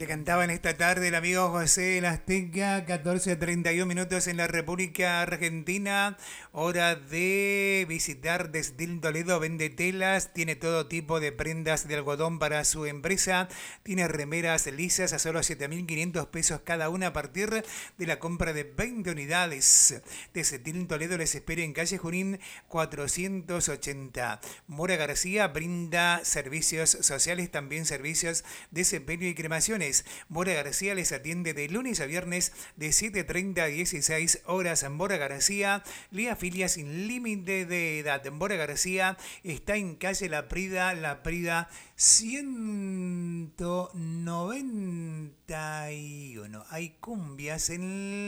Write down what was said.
te cantaba en esta tarde el amigo José de la Azteca, 14:31 minutos en la República Argentina. Hora de visitar Destil Toledo, vende telas, tiene todo tipo de prendas de algodón para su empresa. Tiene remeras lisas a solo 7.500 pesos cada una a partir de la compra de 20 unidades. Destil Toledo les espera en calle Junín 480. Mora García brinda servicios sociales, también servicios de sepelio y cremaciones. Mora García les atiende de lunes a viernes de 7:30 a 16 horas. En Mora García le afilia sin límite de edad. En Mora García está en calle La Prida 191. Hay cumbias en